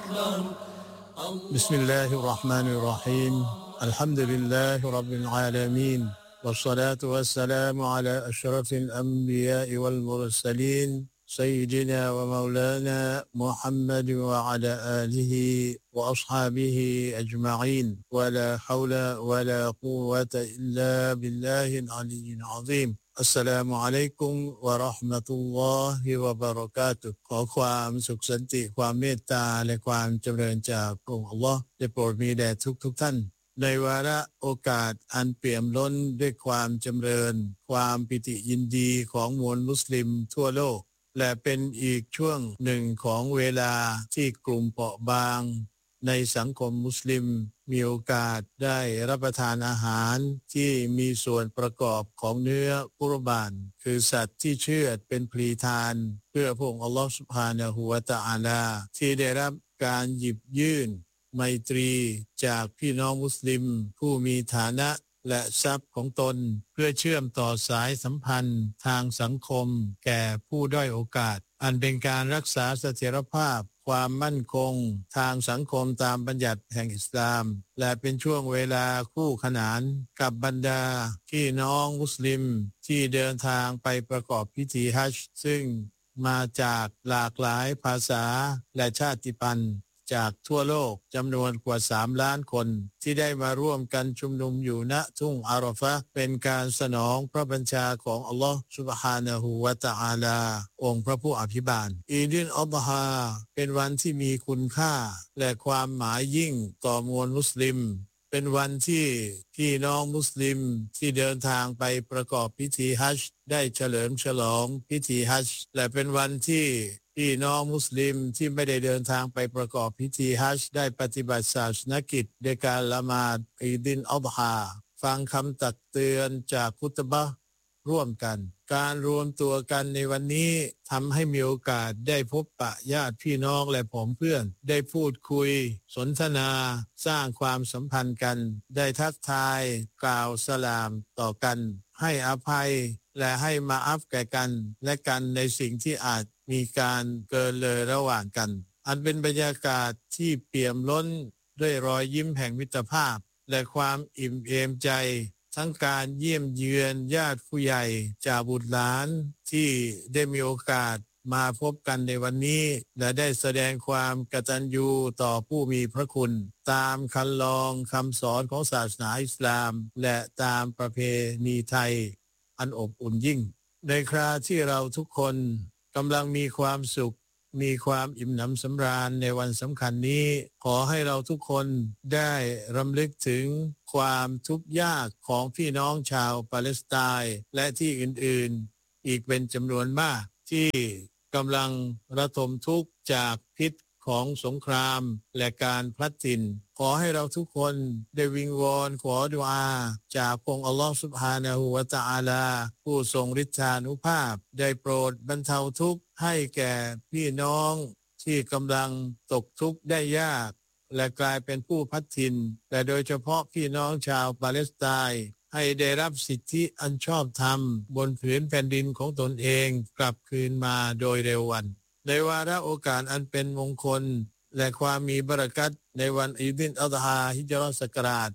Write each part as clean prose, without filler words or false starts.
بسم الله الرحمن الرحيم الحمد لله رب العالمين والصلاة والسلام على أشرف الأنبياء والمرسلين سيدنا ومولانا محمد وعلى آله وأصحابه أجمعين ولا حول ولا قوة إلا بالله العلي العظيمอัสสลามุอะลัยกุมวะเราะห์มะตุลลอฮิวะบะเราะกาตุฮ์ขอความสุขสันติความเมตตาและความเจริญจากพระองค์อัลเลาะห์ได้โปรดมีแด่ทุกท่านในวาระโอกาสอันเปี่ยมล้นด้วยความจำเริญความปิติยินดีของมวลมุสลิมทั่วโลกและเป็นอีกช่วงหนึ่งของเวลาที่กลุ่มเปราะบางในสังคมมุสลิมมีโอกาสได้รับประทานอาหารที่มีส่วนประกอบของเนื้อกุรบานคือสัตว์ที่เชือดเป็นพลีทานเพื่อพระองค์อัลลอฮฺซุบฮานะฮูวะตะอาลาที่ได้รับการหยิบยื่นไมตรีจากพี่น้องมุสลิมผู้มีฐานะและทรัพย์ของตนเพื่อเชื่อมต่อสายสัมพันธ์ทางสังคมแก่ผู้ด้อยโอกาสอันเป็นการรักษาเสถียรภาพความมั่นคงทางสังคมตามบัญญัติแห่งอิสลามและเป็นช่วงเวลาคู่ขนานกับบรรดาพี่น้องมุสลิมที่เดินทางไปประกอบพิธีฮัจญ์ซึ่งมาจากหลากหลายภาษาและชาติพันธุ์จากทั่วโลกจำนวนกว่า3 ล้านคนที่ได้มาร่วมกันชุมนุมอยู่ณทุ่งอาราฟะห์เป็นการสนองพระบัญชาของอัลลอฮฺซุบฮานะฮูวะตะอาลาองค์พระผู้อภิบาลอีดอัลฮาเป็นวันที่มีคุณค่าและความหมายยิ่งต่อมวลมุสลิมเป็นวันที่พี่น้องมุสลิมที่เดินทางไปประกอบพิธีฮัจญ์ได้เฉลิมฉลองพิธีฮัจญ์และเป็นวันที่พี่น้องมุสลิมที่ไม่ได้เดินทางไปประกอบพิธีฮัจญ์ได้ปฏิบัติศาสนกิจในการละหมาดอีดอัลฮาฟังคำตักเตือนจากคุตบะห์ร่วมกันการรวมตัวกันในวันนี้ทำให้มีโอกาสได้พบปะญาติพี่น้องและผองเพื่อนได้พูดคุยสนทนาสร้างความสัมพันธ์กันได้ทักทายกล่าวสลามต่อกันให้อภัยและให้มาอัฟแก่กันและกันในสิ่งที่อาจมีการเกินเลยระหว่างกันอันเป็นบรรยากาศที่เปี่ยมล้นด้วยรอยยิ้มแห่งมิตรภาพและความอิ่มเอมใจทั้งการเยี่ยมเยือนญาติผู้ใหญ่จากบุตรหลานที่ได้มีโอกาสมาพบกันในวันนี้และได้แสดงความกตัญญูต่อผู้มีพระคุณตามคันลองคำสอนของศาสนาอิสลามและตามประเพณีไทยอันอบอุ่นยิ่งในคราที่เราทุกคนกำลังมีความสุขมีความอิ่มหนำสำราญในวันสำคัญนี้ขอให้เราทุกคนได้รำลึกถึงความทุกข์ยากของพี่น้องชาวปาเลสไตน์และที่อื่นๆอีกเป็นจำนวนมากที่กำลังระทมทุกข์จากพิษของสงครามและการพลัดถิ่นขอให้เราทุกคนได้วิงวอนขอดุอาจากพระองค์อัลลอฮฺซุบฮานะฮูวะตะอาลาผู้ทรงฤทธานุภาพได้โปรดบรรเทาทุกข์ให้แก่พี่น้องที่กำลังตกทุกข์ได้ยากและกลายเป็นผู้พลัดถิ่นและโดยเฉพาะพี่น้องชาวปาเลสไตน์ให้ได้รับสิทธิอันชอบธรรมบนผืนแผ่นดินของตนเองกลับคืนมาโดยเร็ววันในวาระโอกาสอันเป็นมงคลและความมีบารอกัตในวันอีดอัลฮาฮิจเราะห์ศักราช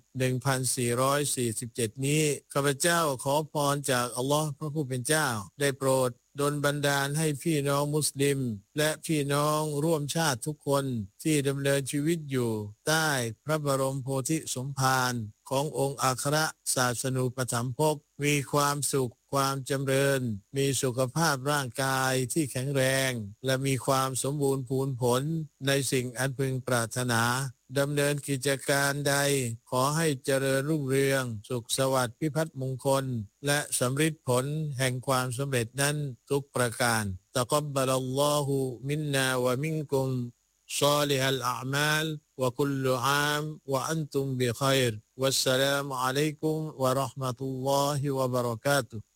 1447นี้ข้าพเจ้าขอพรจากอัลลอฮ์พระผู้เป็นเจ้าได้โปรดดลบันดาลให้พี่น้องมุสลิมและพี่น้องร่วมชาติทุกคนที่ดำเนินชีวิตอยู่ใต้พระบรมโพธิสมภารขององค์อัครศาสนูปถัมภกมีความสุขความจำเริญมีสุขภาพร่างกายที่แข็งแรงและมีความสมบูรณ์พูนผลในสิ่งอันพึงปรารถนาดำเนินกิจการใดขอให้เจริญรุ่งเรืองสุขสวัสดิ์พิพัฒน์มงคลและสำฤทธิผลแห่งความสำเร็จนั้นทุกประการตะกับบะลัลลอฮุมินนาวะมินกุมصالح الأعمال وكل عام وأنتم بخير والسلام عليكم ورحمة الله وبركاته